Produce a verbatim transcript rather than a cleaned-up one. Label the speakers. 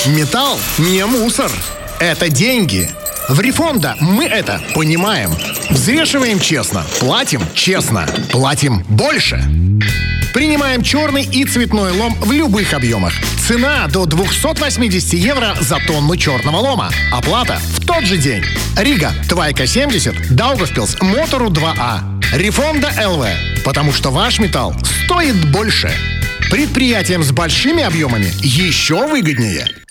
Speaker 1: Металл не мусор. Это деньги. В Рифонда мы это понимаем. Взвешиваем честно, платим честно, платим больше. Принимаем черный и цветной лом в любых объемах. Цена до двести восемьдесят евро за тонну черного лома. Оплата в тот же день. Рига, Твайка семьдесят, Даугавпилс, Мотору два А. Рифонда эл ви. Потому что ваш металл стоит больше. Предприятиям с большими объемами еще выгоднее.